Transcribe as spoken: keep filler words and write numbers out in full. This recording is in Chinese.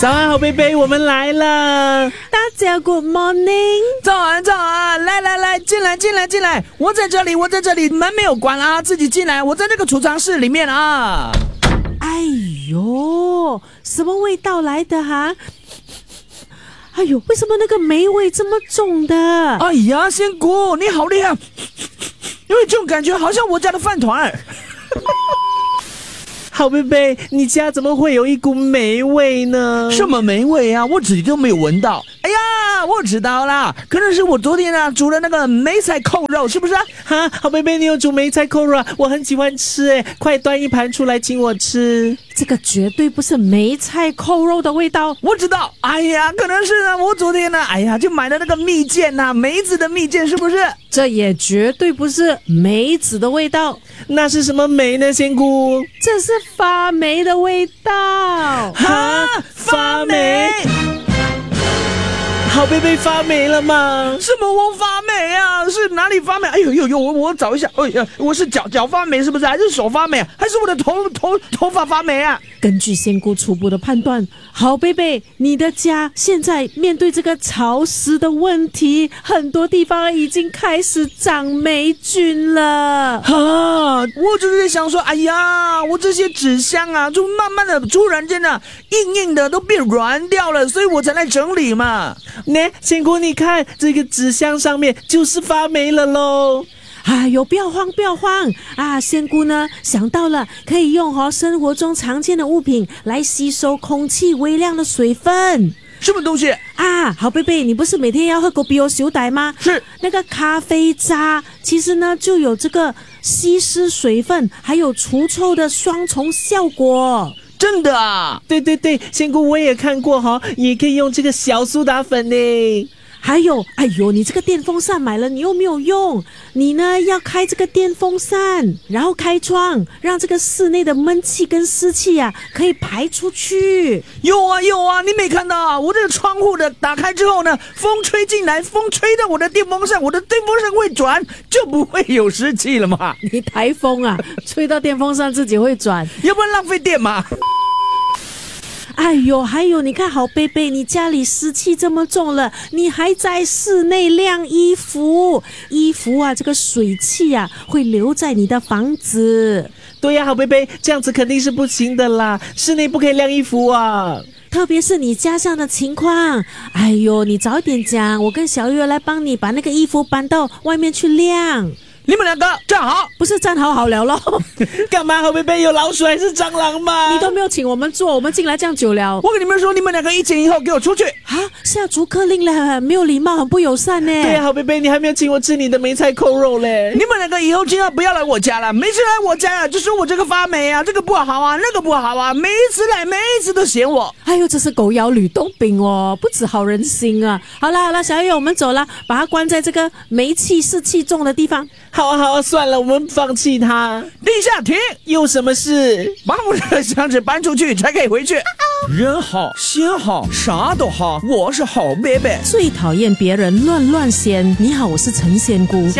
早安，好贝贝，我们来了。 大家 Good morning， 早安早安，来来来，进来进来进来，我在这里我在这里，门没有关啊，自己进来，我在这个储藏室里面啊。 哎呦，什么味道来的哈？哎呦，为什么那个霉味这么重的？ 哎呀，仙姑你好厉害，因为这种感觉好像我家的饭团。 好贝贝，你家怎么会有一股霉味呢？ 什么霉味啊？我自己都没有闻到。哎呀，我知道啦，可能是我昨天啊煮的那个梅菜扣肉，是不是啊？ 哈，好贝贝，你有煮梅菜扣肉啊？我很喜欢吃诶，快端一盘出来请我吃。 这个绝对不是梅菜扣肉的味道。 我知道，哎呀，可能是呢，我昨天呢，哎呀，就买了那个蜜饯呐，梅子的蜜饯，是不是？ 这也绝对不是梅子的味道。 那是什么梅呢，仙姑？ 这是发霉的味道。 哈，发霉？好贝贝发霉了吗？ 什么我发霉啊？是哪里发霉？哎呦呦呦，我我找一下。哎呀，我是脚脚发霉是不是？还是手发霉啊？还是我的头头头发发霉啊？ 根据仙姑初步的判断，好贝贝，你的家现在面对这个潮湿的问题，很多地方已经开始长霉菌了。 啊，我就是想说，哎呀，我这些纸箱啊，就慢慢的、突然间啊，硬硬的都变软掉了，所以我才来整理嘛。 呢，仙姑，你看这个纸箱上面就是发霉了喽。 哎呦，不要慌，不要慌啊！仙姑呢想到了，可以用哦生活中常见的物品来吸收空气微量的水分。 什么东西啊？好贝贝，你不是每天要喝狗比欧修带吗？ 是那个咖啡渣，其实呢就有这个吸湿水分，还有除臭的双重效果。 真的啊？ 对对对，仙姑我也看过哈，也可以用这个小苏打粉呢。 还有，哎呦，你这个电风扇买了，你又没有用，你呢要开这个电风扇，然后开窗，让这个室内的闷气跟湿气啊可以排出去。 有啊有啊，你没看到啊？我这个窗户的打开之后呢，风吹进来，风吹到我的电风扇，我的电风扇会转，就不会有湿气了嘛。 你台风啊，吹到电风扇自己会转， 要不然浪费电嘛。 哎呦，还有你看好贝贝，你家里湿气这么重了，你还在室内晾衣服，衣服啊这个水汽啊会留在你的房子。 对呀，好贝贝，这样子肯定是不行的啦，室内不可以晾衣服啊。 特别是你家乡的情况，哎呦，你早点讲，我跟小月来帮你把那个衣服搬到外面去晾。 你们两个站好， 不是站好好聊咯。 干嘛？好贝贝，有老鼠还是蟑螂吗？ 你都没有请我们做，我们进来这样久了。 我跟你们说，你们两个一前一后给我出去啊！下逐客令了，很没有礼貌，很不友善呢。 对呀，好贝贝，你还没有请我吃你的梅菜扣肉嘞。 你们两个以后尽量不要来我家了，每次来我家啊，就说我这个发霉啊，这个不好啊，那个不好啊，每一次来，每一次都嫌我。 哎呦，这是狗咬吕洞宾哦，不止好人心啊！好啦好啦，小月，我们走了，把它关在这个霉气湿气重的地方。 好啊好啊，算了，我们放弃它。 等一下，停！ 有什么事？ 把我这个箱子搬出去才可以回去。人好心好啥都好，我是好贝贝。 最讨厌别人乱乱仙。你好，我是陈仙姑。